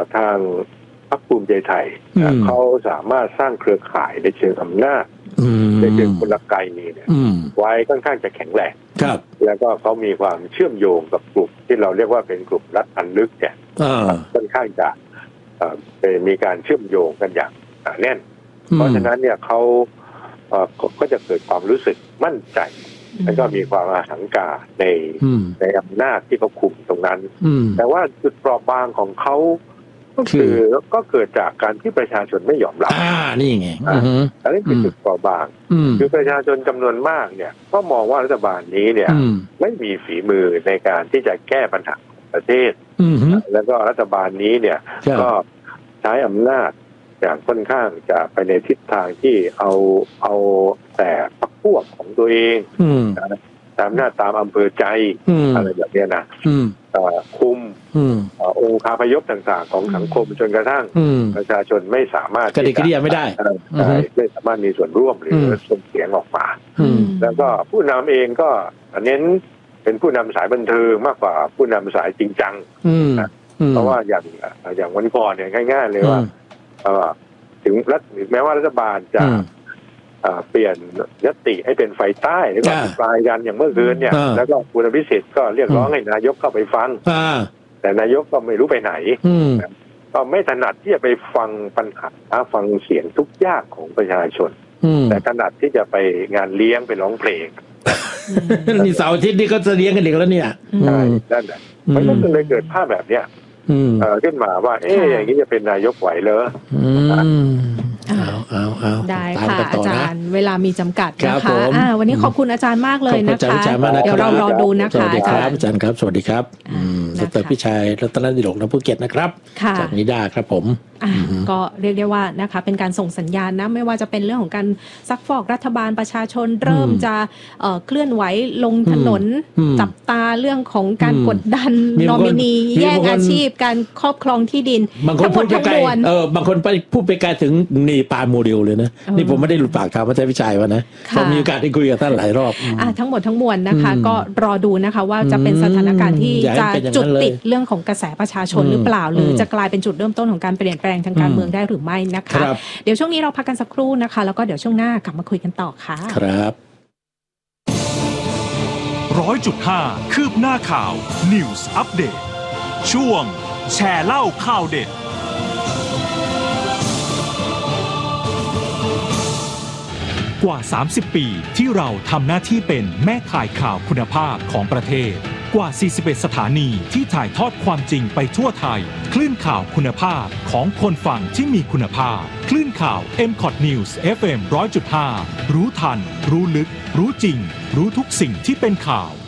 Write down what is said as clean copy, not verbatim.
ทางพรรคภูมิใจไทยเขาสามารถสร้างเครือข่ายในเชิงอำนาจในเชิงกลไกนี้เนี่ยไว้ค่อนข้างจะแข็งแรงแล้วก็เขามีความเชื่อมโยงกับกลุ่มที่เราเรียกว่าเป็นกลุ่มรัฐพันลึกเนี่ยค่อนข้างจะมีการเชื่อมโยงกันอย่างแน่นเพราะฉะนั้นเนี่ยเขาก็จะเกิดความรู้สึกมั่นใจแล้วก็มีความอาหังการในอำนาจที่เขาคุมตรงนั้นแต่ว่าจุดเปราะบางของเขาก็เกิดจากการที่ประชาชนไม่ยอมรับนี่ไงอันนี้เป็นจุดเปราะบางคือประชาชนจำนวนมากเนี่ยก็มองว่ารัฐบาลนี้เนี่ยไม่มีฝีมือในการที่จะแก้ปัญหาประเทศแล้วก็รัฐบาลนี้เนี่ยก็ใช้อำนาจอย่างค่อนข้างจะไปในทิศทางที่เอาแต่พรรคพวกของตัวเองตามหน้าตามอำเภอใจอะไรแบบนี้นะคุมองค์คาพยพต่างๆของสังคมจนกระทั่งประชาชนไม่สามารถกระดิกกระเดี่ยไม่ได้ไม่สามารถมีส่วนร่วมหรือส่งเสียงออกมาแล้วก็ผู้นำเองก็เน้นเป็นผู้นำสายบันเทิงมากกว่าผู้นำสายจริงจังเพราะว่าอย่างวันก่อนเนี่ยง่ายๆเลยว่าถึงแม้ว่ารัฐบาลจะเปลี่ยนยติให้เป็นไฟใต้แล้วก็ปลายกันอย่างเมื่อคืนเนี่ยแล้วก็คุณอภิสิทธิ์ก็เรียกร้องให้นายกเข้าไปฟังแต่นายกก็ไม่รู้ไปไหนก็ไม่ถนัดที่จะไปฟังปัญหาฟังเสียงทุกข์ยากของประชาชนแต่ถนัดที่จะไปงานเลี้ยงไปร้องเพลงนี่เสาร์อาทิตย์นี่ก็จะเลี้ยงกันอีกแล้วเนี่ยใช่นั่นแหละมันก็เลยเกิดภาพแบบเนี้ยขึ้นมาว่าอย่างนี้จะเป็นนายกไหวเหรอได้ค่ะอาจารย์เวลามีจำกัดนะคะวันนี้ขอบคุณอาจารย์มากเลยนะคะเดี๋ยวเรารอดูนะคะอาจารย์ครับสวัสดีครับดร.พิชัยรัตนดิโรก ผู้เกียรตินะครับจากนิด้าครับผมก็เรียกได้ว่านะคะเป็นการส่งสัญญาณนะไม่ว่าจะเป็นเรื่องของการซักฟอกรัฐบาลประชาชนเริ่มจะเคลื่อนไหวลงถนนจับตาเรื่องของการกดดันนอมินีแย่งอาชีพการครอบครองที่ดินทั้งหมดทั้งมวลบางคนไปพูดไปไกลถึงนี่ปาโมเดลเลยนะนี่ผมไม่ได้หลุดปากถามอาจารย์พิชัยวะนะผมมีโอกาสได้คุยกับท่านหลายรอบทั้งหมดทั้งมวลนะคะก็รอดูนะคะว่าจะเป็นสถานการณ์ที่จะจุดติดเรื่องของกระแสประชาชนหรือเปล่าหรือจะกลายเป็นจุดเริ่มต้นของการเปลี่ยนแปลงทางการเมืองได้หรือไม่นะคะเดี๋ยวช่วงนี้เราพักกันสักครู่นะคะแล้วก็เดี๋ยวช่วงหน้ากลับมาคุยกันต่อค่ะครับ 100.5 คืบหน้าข่าว News Update ช่วงแชร์เล่าข่าวเด็ดกว่า30 ปีที่เราทำหน้าที่เป็นแม่ข่ายข่าวคุณภาพของประเทศกว่า41สถานีที่ถ่ายทอดความจริงไปทั่วไทยคลื่นข่าวคุณภาพของคนฟังที่มีคุณภาพคลื่นข่าว MCOT News FM 100.5 รู้ทันรู้ลึกรู้จริงรู้ทุกสิ่งที่เป็นข่าว